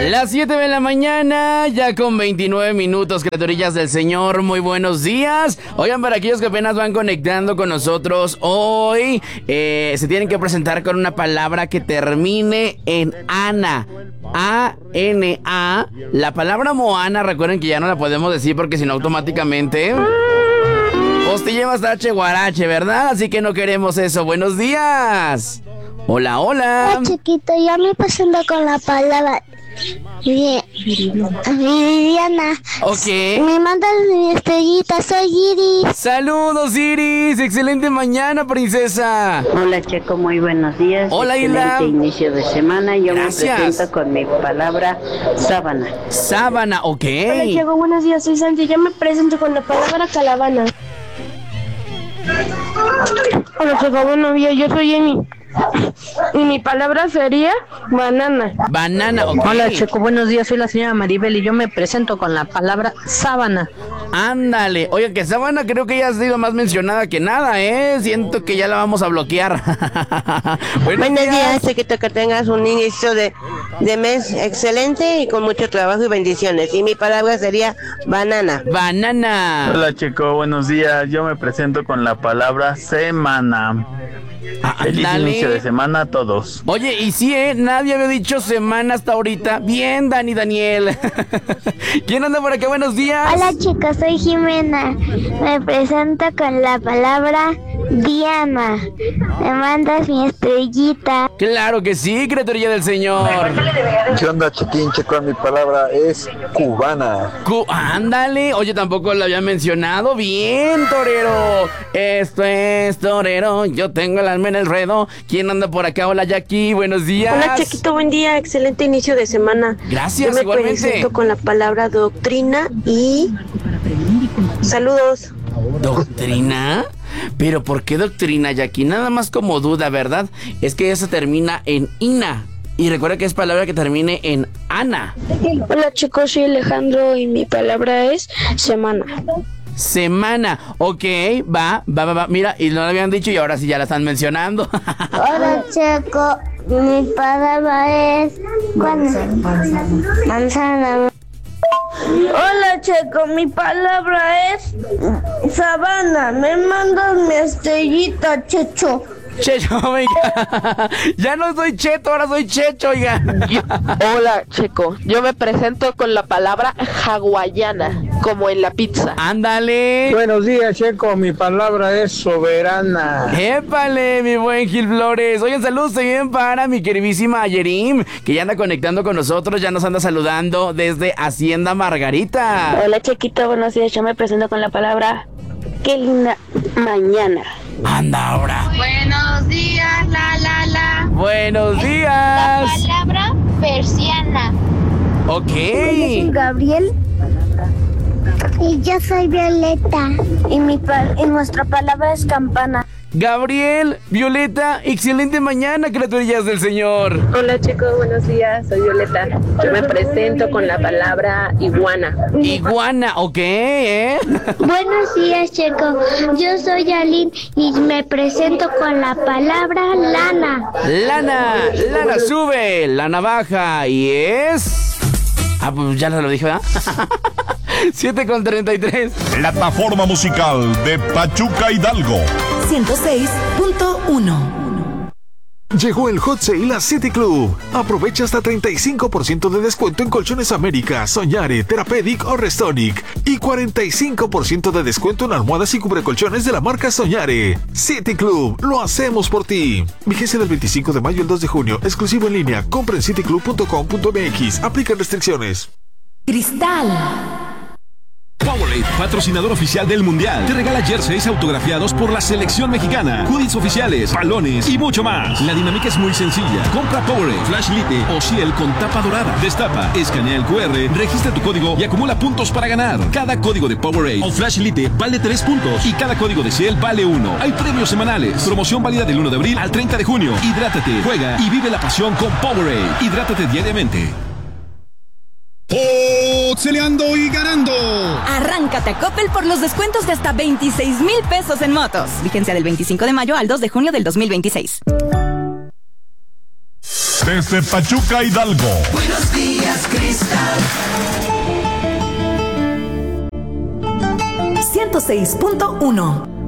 Las 7 de la mañana, ya con 29 minutos, criaturillas del Señor, muy buenos días. Oigan, para aquellos que apenas van conectando con nosotros hoy, se tienen que presentar con una palabra que termine en Ana. A-N-A. La palabra Moana, recuerden que ya no la podemos decir porque si no automáticamente pues te llevas H guarache, ¿verdad? Así que no queremos eso. Buenos días. Hola, hola. Hola, chiquito, ya me presento con la palabra Viviana. Ok. Me mandas mi estrellita, soy Iris. Saludos, Iris. Excelente mañana, princesa. Hola, Checo, muy buenos días. Hola, Isla. Excelente inicio de semana. Yo Gracias. me presento con mi palabra sábana. Sábana, ok. Hola, Checo, buenos días, soy Santi. Yo me presento con la palabra calavana. Hola, Checo, buenos días, yo soy Emi. Y mi palabra sería banana. Banana, ok. Hola, Checo, buenos días, soy la señora Maribel y yo me presento con la palabra sábana. Ándale. Oye, que sábana creo que ya ha sido más mencionada que nada, ¿eh? Siento que ya la vamos a bloquear. Buenos días, Chequito, que tengas un inicio de mes excelente y con mucho trabajo y bendiciones. Y mi palabra sería banana. Banana. Hola, Checo, buenos días. Yo me presento con la palabra semana. Feliz inicio de semana a todos. Oye, y sí, nadie había dicho semana hasta ahorita. Bien, Daniel. ¿Quién anda por acá? Buenos días. Hola, chicos, soy Jimena. Me presento con la palabra Diana. Me mandas mi estrellita. Claro que sí, criaturilla del Señor. ¿Qué onda, chiquín? Checo, mi palabra es cubana. Ándale. Oye, tampoco lo había mencionado. Bien, torero. Esto es torero. Yo tengo el alma en el ruedo. ¿Quién anda por acá? Hola, Jackie. Buenos días. Hola, Chequito, buen día. Excelente inicio de semana. Gracias, yo me igualmente. presento con la palabra doctrina y saludos. ¿Doctrina? ¿Pero por qué doctrina, Jackie? Nada más como duda, ¿verdad? Es que esa termina en ina. Y recuerda que es palabra que termine en Ana. Hola, chicos, soy Alejandro y mi palabra es semana. Semana, ok, va. Mira, y no lo habían dicho y ahora sí ya la están mencionando. Hola, Checo. Mi palabra es manzana. Hola, Checo, mi palabra es sabana. Me mandas mi estrellita, Checho. Checho, oiga. Ya no soy Cheto, ahora soy Checho, oiga. Hola, Checo, yo me presento con la palabra hawaiana, como en la pizza. Ándale. Buenos días, Checo. Mi palabra es soberana. ¡Épale, mi buen Gil Flores! Oigan, saludos también para mi queridísima Ayerim, que ya anda conectando con nosotros, ya nos anda saludando desde Hacienda Margarita. Hola, Chequito, buenos días. Yo me presento con la palabra qué linda mañana. Anda ahora. Buenos días, la. Buenos días. La palabra persiana. Ok. Yo soy Gabriel. Y yo soy Violeta. Y nuestra palabra es campana. Gabriel, Violeta, excelente mañana, criaturillas del Señor. Hola, chicos, buenos días, soy Violeta. Yo me presento con la palabra iguana. Iguana, ok, Buenos días, Checo. Yo soy Aline y me presento con la palabra lana. Lana sube, lana baja y es... Ah, pues ya lo dije, ¿verdad? 7:33. Plataforma musical de Pachuca Hidalgo. 106.1. Llegó el Hot Sale a City Club. Aprovecha hasta 35% de descuento en Colchones América, Soñare, Therapeutic o Restonic. Y 45% de descuento en almohadas y cubrecolchones de la marca Soñare. City Club, lo hacemos por ti. Vigencia del 25 de mayo al 2 de junio. Exclusivo en línea. Compra en cityclub.com.mx. Aplican restricciones. Cristal. Powerade, patrocinador oficial del Mundial, te regala jerseys autografiados por la selección mexicana, hoodies oficiales, balones y mucho más. La dinámica es muy sencilla. Compra Powerade, Flash Lite o Ciel con tapa dorada. Destapa, escanea el QR, registra tu código y acumula puntos para ganar. Cada código de Powerade o Flash Lite vale 3 puntos y cada código de Ciel vale 1. Hay premios semanales. Promoción válida del 1 de abril al 30 de junio. Hidrátate, juega y vive la pasión con Powerade. Hidrátate diariamente. Oxeleando y ganando. Arráncate a Coppel por los descuentos de hasta 26,000 pesos en motos. Vigencia del 25 de mayo al 2 de junio del 2026. Desde Pachuca, Hidalgo. Buenos días, Cristal. 106.1